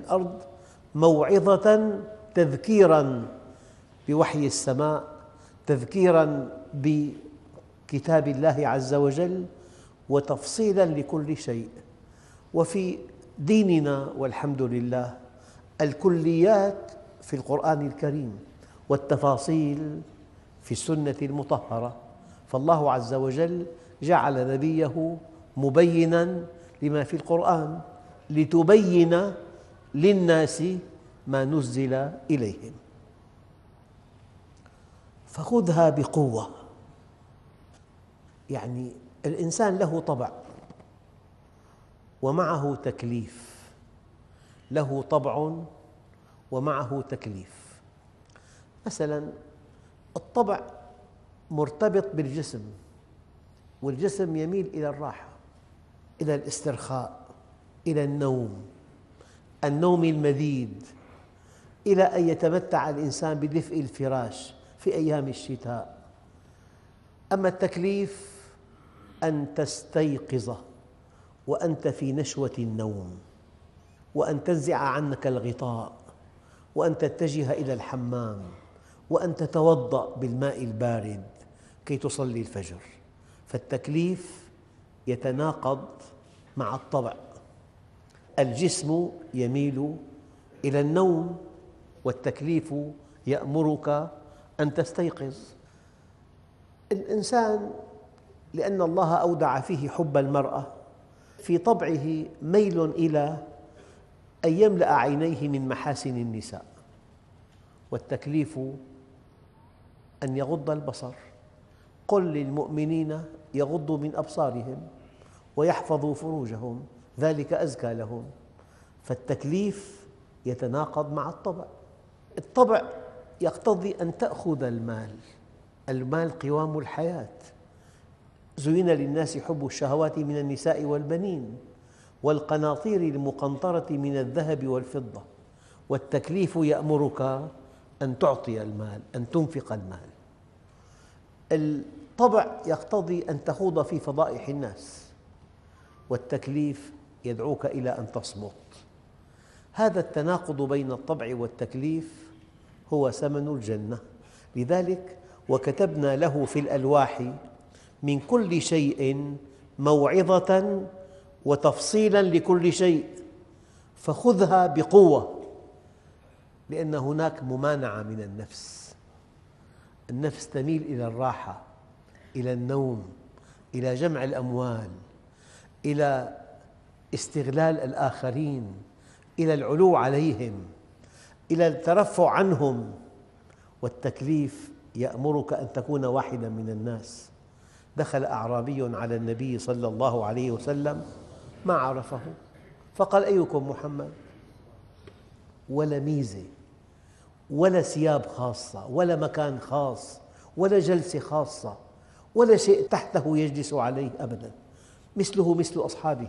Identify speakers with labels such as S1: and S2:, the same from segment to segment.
S1: الأرض موعظة تذكيراً بوحي السماء، تذكيراً بكتاب الله عز وجل، وتفصيلاً لكل شيء. وفي ديننا والحمد لله الكليات في القرآن الكريم والتفاصيل في السنة المطهرة، فالله عز وجل جعل نبيه مبيناً لما في القرآن لتبين للناس ما نزل إليهم. فخذها بقوة، يعني الإنسان له طبع ومعه تكليف، له طبع ومعه تكليف. مثلاً الطبع مرتبط بالجسم، والجسم يميل إلى الراحة، إلى الاسترخاء، إلى النوم المديد، إلى أن يتمتع الإنسان بدفء الفراش في أيام الشتاء. أما التكليف أن تستيقظ وأنت في نشوة النوم، وأن تنزع عنك الغطاء، وأن تتجه إلى الحمام، وأن تتوضأ بالماء البارد كي تصلي الفجر. فالتكليف يتناقض مع الطبع. الجسم يميل إلى النوم، والتكليف يأمرك أن تستيقظ. الإنسان لأن الله أودع فيه حب المرأة، في طبعه ميل إلى أن يملأ عينيه من محاسن النساء، والتكليف أن يغض البصر. قل للمؤمنين يغضوا من أبصارهم ويحفظوا فروجهم ذلك أزكى لهم. فالتكليف يتناقض مع الطبع. الطبع يقتضي أن تأخذ المال، المال قوام الحياة. زين للناس حب الشهوات من النساء والبنين والقناطير المقنطرة من الذهب والفضة. والتكليف يأمرك أن تعطي المال، أن تنفق المال. الطبع يقتضي أن تخوض في فضائح الناس، والتكليف يدعوك إلى أن تصمت. هذا التناقض بين الطبع والتكليف هو ثمن الجنة. لذلك وكتبنا له في الألواح من كل شيء موعظة وتفصيلاً لكل شيء فخذها بقوة، لأن هناك ممانعة من النفس. النفس تميل إلى الراحة، إلى النوم، إلى جمع الأموال، إلى استغلال الآخرين، إلى العلو عليهم، إلى الترفع عنهم. والتكليف يأمرك أن تكون واحداً من الناس. دخل أعرابي على النبي صلى الله عليه وسلم ما عرفه، فقال: أيكم محمد؟ ولا ميزة ولا ثياب خاصة ولا مكان خاص ولا جلسة خاصة ولا شيء تحته يجلس عليه أبداً، مثله مثل أصحابه.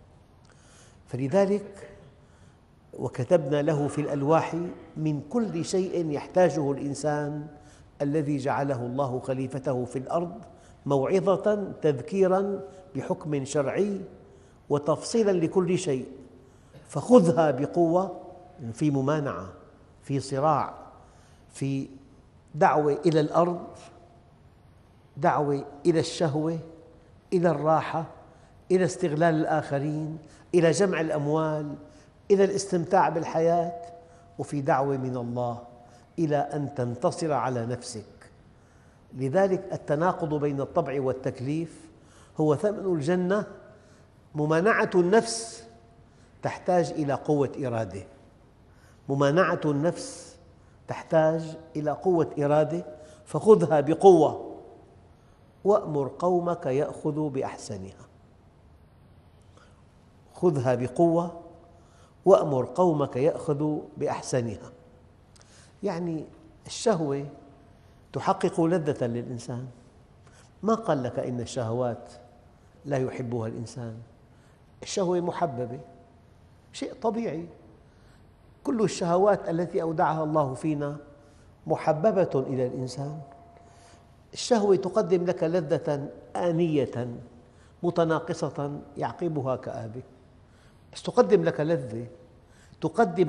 S1: فلذلك وكتبنا له في الألواح من كل شيء يحتاجه الإنسان الذي جعله الله خليفته في الأرض موعظة تذكيراً بحكم شرعي وتفصيلاً لكل شيء. فخذها بقوة، في ممانعة، في صراع، في دعوة إلى الأرض، دعوة إلى الشهوة، إلى الراحة، إلى استغلال الآخرين، إلى جمع الأموال، إلى الاستمتاع بالحياة، وفي دعوة من الله إلى أن تنتصر على نفسك. لذلك التناقض بين الطبع والتكليف هو ثمن الجنة. ممانعة النفس تحتاج إلى قوة إرادة، ممانعة النفس تحتاج إلى قوة إرادة. فخذها بقوة وأمر قومك يأخذوا بأحسنها. خذها بقوة وأمر قومك يأخذوا بأحسنها. يعني الشهوة تحقق لذة للإنسان. ما قال لك إن الشهوات لا يحبها الإنسان. الشهوة محببة، شيء طبيعي. كل الشهوات التي أودعها الله فينا محببة إلى الإنسان. الشهوة تقدم لك لذة آنية متناقصة يعقبها كآبة، بس تقدم لك لذة، تقدم